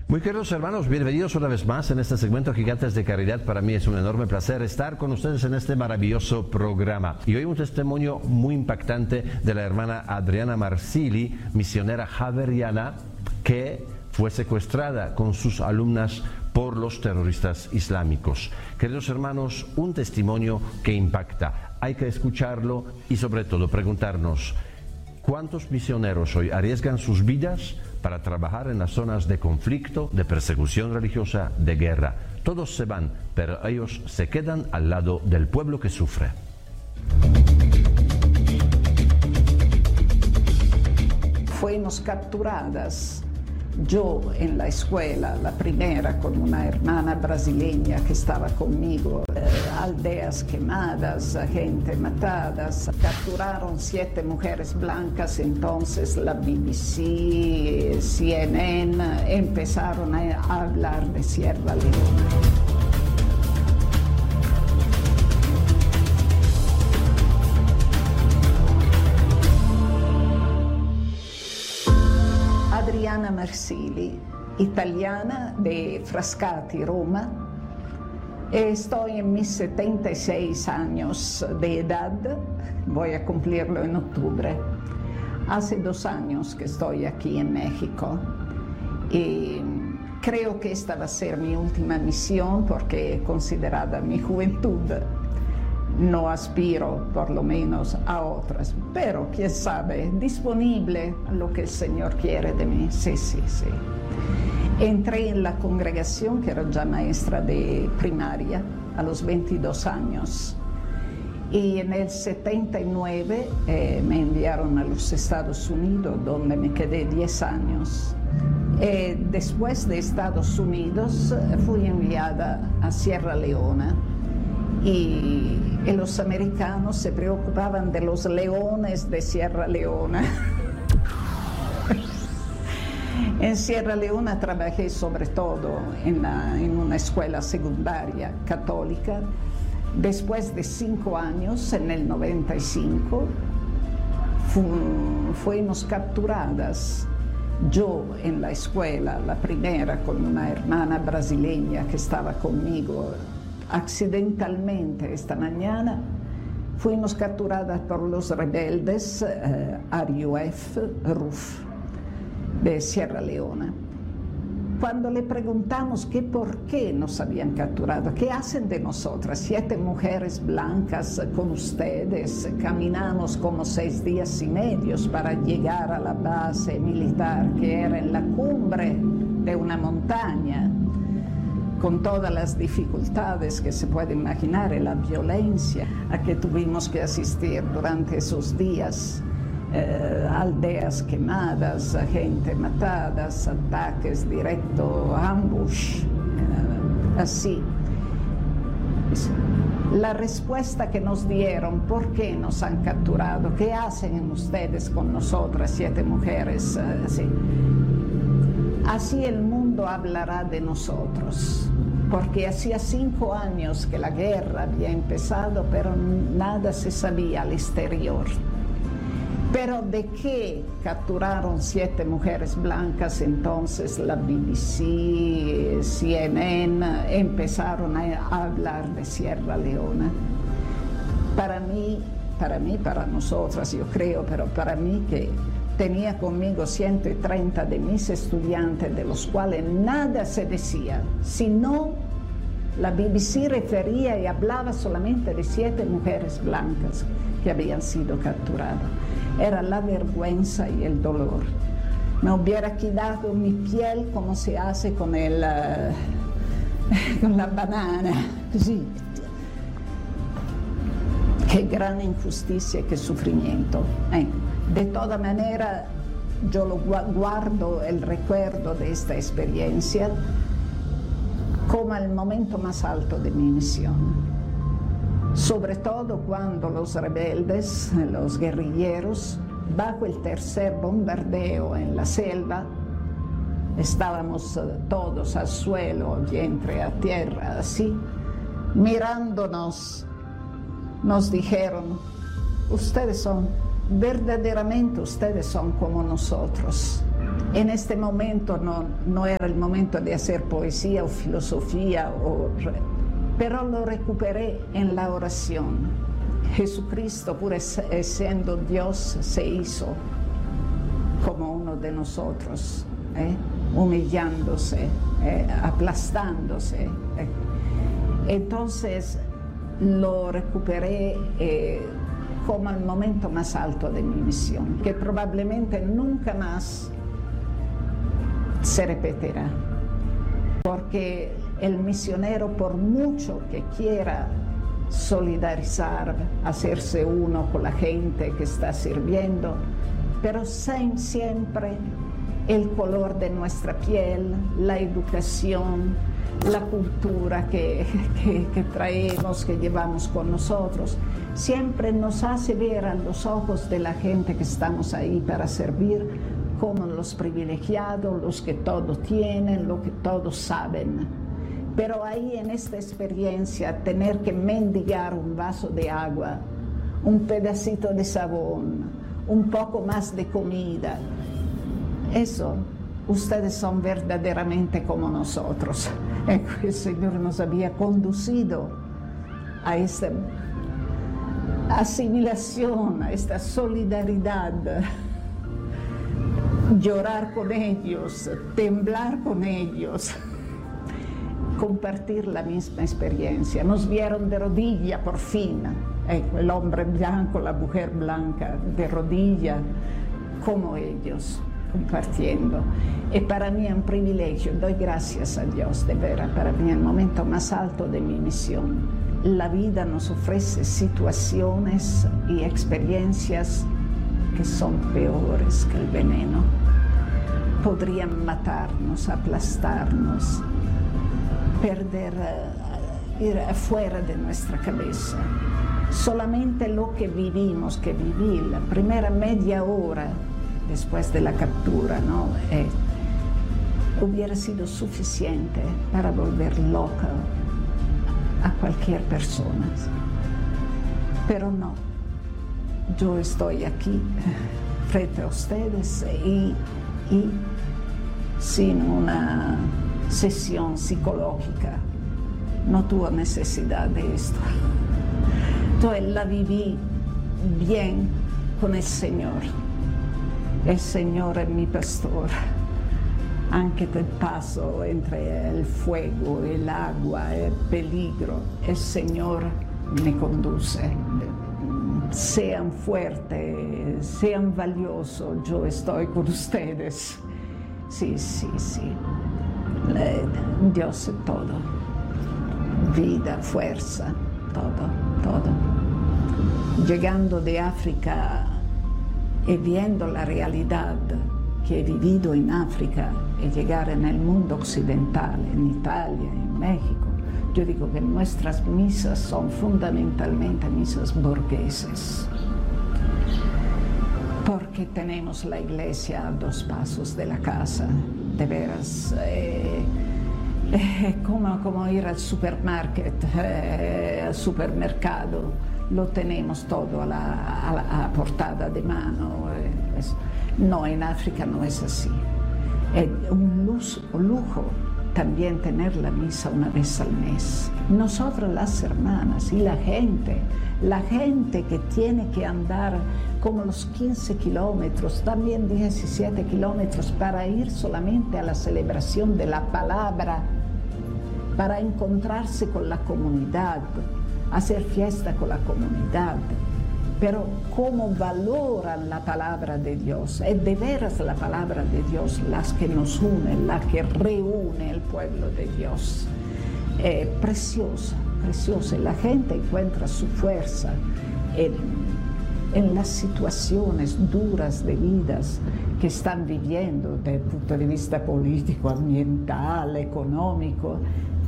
Muy queridos hermanos, bienvenidos una vez más en este segmento Gigantes de Caridad. Para mí es un enorme placer estar con ustedes en este maravilloso programa. Y hoy un testimonio muy impactante de la hermana Adriana Marsili, misionera javeriana, que fue secuestrada con sus alumnas por los terroristas islámicos. Queridos hermanos, un testimonio que impacta. Hay que escucharlo y sobre todo preguntarnos, ¿cuántos misioneros hoy arriesgan sus vidas para trabajar en las zonas de conflicto, de persecución religiosa, de guerra? Todos se van, pero ellos se quedan al lado del pueblo que sufre. Fuimos capturadas. Yo en la escuela, la primera, con una hermana brasileña que estaba conmigo, aldeas quemadas, gente matada. Capturaron 7 mujeres blancas, entonces la BBC, CNN empezaron a hablar de Sierra Leona. Adriana Marsili, italiana de Frascati, Roma. Estoy en mis 76 años de edad, voy a cumplirlo en octubre. Hace 2 años que estoy aquí en México y creo que esta va a ser mi última misión porque considerada mi juventud, no aspiro por lo menos a otras, pero quién sabe, disponible a lo que el Señor quiere de mí. Sí. Entré en la congregación, que era ya maestra de primaria, a los 22 años. Y en el 79 me enviaron a los Estados Unidos, donde me quedé 10 años. Después de Estados Unidos fui enviada a Sierra Leona. Y los americanos se preocupaban de los leones de Sierra Leona. En Sierra Leona trabajé sobre todo en una escuela secundaria católica. Después de 5 años, en el 95, fuimos capturadas. Yo en la escuela, la primera, con una hermana brasileña que estaba conmigo. Accidentalmente esta mañana fuimos capturadas por los rebeldes RUF de Sierra Leona. Cuando le preguntamos que por qué nos habían capturado, qué hacen de nosotras, 7 mujeres blancas con ustedes, caminamos como 6 días y medio para llegar a la base militar que era en la cumbre de una montaña, con todas las dificultades que se puede imaginar y la violencia a que tuvimos que asistir durante esos días, aldeas quemadas, gente matada, ataques directos, ambush, así. La respuesta que nos dieron, ¿por qué nos han capturado? ¿Qué hacen ustedes con nosotras, 7 mujeres? Así el mundo hablará de nosotros, porque hacía 5 años que la guerra había empezado, pero nada se sabía al exterior. Pero de qué capturaron 7 mujeres blancas, entonces la BBC, CNN empezaron a hablar de Sierra Leona. Para nosotras, yo creo, pero para mí que tenía conmigo 130 de mis estudiantes, de los cuales nada se decía, sino la BBC refería y hablaba solamente de 7 mujeres blancas que habían sido capturadas. Era la vergüenza y el dolor. Me hubiera quedado mi piel como se hace con la banana, così. Qué gran injusticia, qué sufrimiento. De toda manera, yo lo guardo el recuerdo de esta experiencia como el momento más alto de mi misión. Sobre todo cuando los rebeldes, los guerrilleros, bajo el tercer bombardeo en la selva, estábamos todos al suelo, vientre a tierra, así, mirándonos, nos dijeron, verdaderamente ustedes son como nosotros. En este momento no era el momento de hacer poesía o filosofía, pero lo recuperé en la oración. Jesucristo, pur siendo Dios, se hizo como uno de nosotros, humillándose, aplastándose. Entonces lo recuperé como el momento más alto de mi misión, que probablemente nunca más se repetirá, porque el misionero, por mucho que quiera solidarizar, hacerse uno con la gente que está sirviendo, pero siempre el color de nuestra piel, la educación, la cultura que traemos, que llevamos con nosotros, siempre nos hace ver a los ojos de la gente que estamos ahí para servir como los privilegiados, los que todo tienen, los que todos saben. Pero ahí en esta experiencia, tener que mendigar un vaso de agua, un pedacito de sabón, un poco más de comida, eso, ustedes son verdaderamente como nosotros. El Señor nos había conducido a esta asimilación, a esta solidaridad. Llorar con ellos, temblar con ellos, compartir la misma experiencia. Nos vieron de rodilla por fin, el hombre blanco, la mujer blanca, de rodilla, como ellos, compartiendo. Y para mí es un privilegio, doy gracias a Dios, de veras, para mí el momento más alto de mi misión. La vida nos ofrece situaciones y experiencias que son peores que el veneno. Podrían matarnos, aplastarnos, ir afuera de nuestra cabeza. Solamente lo que vivimos, que viví la primera media hora después de la captura, ¿no? Hubiera sido suficiente para volver loca a cualquier persona. Pero no. Yo estoy aquí frente a ustedes y sin una sesión psicológica. No tuve necesidad de esto. Entonces la viví bien con el Señor. El Señor es mi pastor. Anche del paso entre el fuego, el agua, el peligro, el Señor me conduce. Sean fuertes, sean valiosos, yo estoy con ustedes. Sí. Dios es todo. Vida, fuerza, todo. Llegando de África y viendo la realidad que he vivido en África y llegar en el mundo occidental, en Italia, en México, yo digo que nuestras misas son fundamentalmente misas burguesas, porque tenemos la iglesia a 2 pasos de la casa, de veras, como ir al supermercado, lo tenemos todo a la portada de mano. No, en África no es así. Es un lujo también tener la misa una vez al mes. Nosotros las hermanas y la gente que tiene que andar como los 15 kilómetros, también 17 kilómetros para ir solamente a la celebración de la palabra, para encontrarse con la comunidad, hacer fiesta con la comunidad. Pero cómo valoran la palabra de Dios, es de veras la palabra de Dios las que nos une, la que reúne el pueblo de Dios. Preciosa, y la gente encuentra su fuerza en las situaciones duras de vidas que están viviendo desde el punto de vista político, ambiental, económico.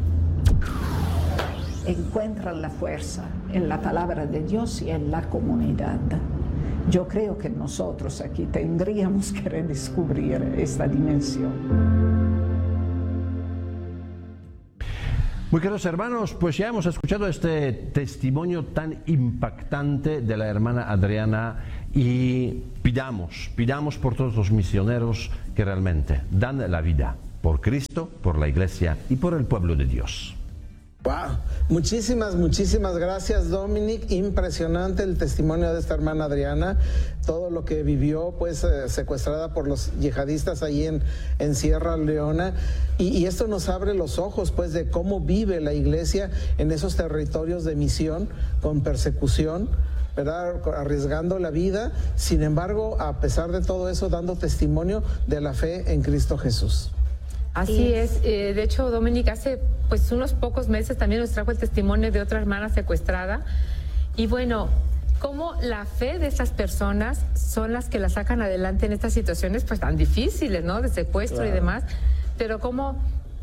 Encuentran la fuerza en la palabra de Dios y en la comunidad. Yo creo que nosotros aquí tendríamos que redescubrir esta dimensión. Muy queridos hermanos, pues ya hemos escuchado este testimonio tan impactante de la hermana Adriana y pidamos por todos los misioneros que realmente dan la vida por Cristo, por la Iglesia y por el pueblo de Dios. Wow, muchísimas gracias, Dominic. Impresionante el testimonio de esta hermana Adriana, todo lo que vivió, pues secuestrada por los yihadistas ahí en Sierra Leona, y esto nos abre los ojos, pues, de cómo vive la Iglesia en esos territorios de misión con persecución, ¿verdad? Arriesgando la vida, sin embargo, a pesar de todo eso, dando testimonio de la fe en Cristo Jesús. Así es. De hecho, Dominic, hace pues unos pocos meses también nos trajo el testimonio de otra hermana secuestrada. Y bueno, cómo la fe de esas personas son las que la sacan adelante en estas situaciones pues tan difíciles, ¿no? De secuestro, claro, y demás. Pero cómo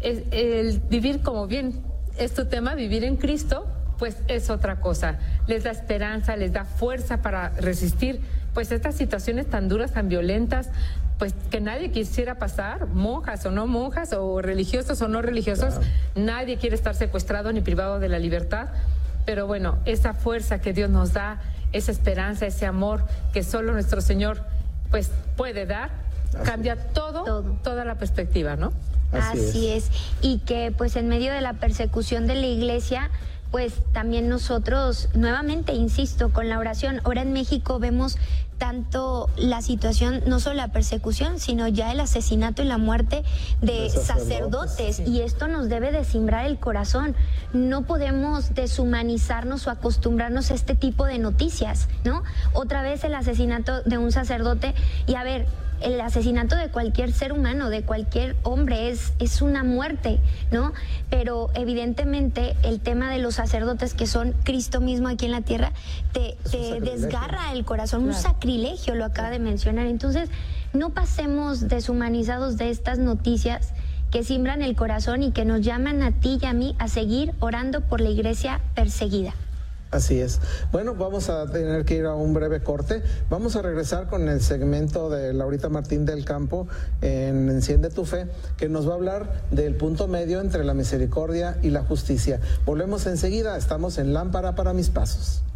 el vivir, como bien es tu tema, vivir en Cristo, pues es otra cosa. Les da esperanza, les da fuerza para resistir pues estas situaciones tan duras, tan violentas, pues que nadie quisiera pasar, monjas o no monjas, o religiosos o no religiosos, claro. Nadie quiere estar secuestrado ni privado de la libertad, pero bueno, esa fuerza que Dios nos da, esa esperanza, ese amor que solo nuestro Señor pues puede dar, cambia toda la perspectiva, ¿no? Así es. Y que pues en medio de la persecución de la Iglesia, pues también nosotros, nuevamente insisto, con la oración, ahora en México vemos tanto la situación, no solo la persecución, sino ya el asesinato y la muerte de sacerdotes, y esto nos debe de simbrar el corazón. No podemos deshumanizarnos o acostumbrarnos a este tipo de noticias, ¿no? Otra vez el asesinato de un sacerdote, y a ver, el asesinato de cualquier ser humano, de cualquier hombre, es una muerte, ¿no? Pero evidentemente el tema de los sacerdotes, que son Cristo mismo aquí en la tierra, te desgarra el corazón, claro. Un sacrilegio, lo acaba de mencionar. Entonces, no pasemos deshumanizados de estas noticias que simbran el corazón y que nos llaman a ti y a mí a seguir orando por la Iglesia perseguida. Así es. Bueno, vamos a tener que ir a un breve corte. Vamos a regresar con el segmento de Laurita Martín del Campo en Enciende tu Fe, que nos va a hablar del punto medio entre la misericordia y la justicia. Volvemos enseguida. Estamos en Lámpara para mis pasos.